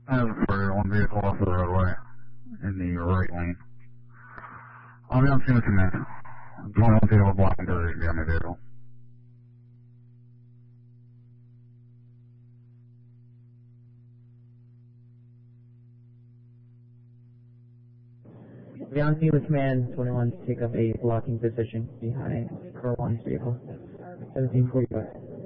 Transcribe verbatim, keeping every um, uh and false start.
I have for one vehicle off the roadway in the right lane. I'll be on scene with you, man. twenty-one vehicle blocking diversion behind my vehicle. Beyond scene with command, twenty-one to take up a blocking position behind Car one's vehicle. seventeen forty-five.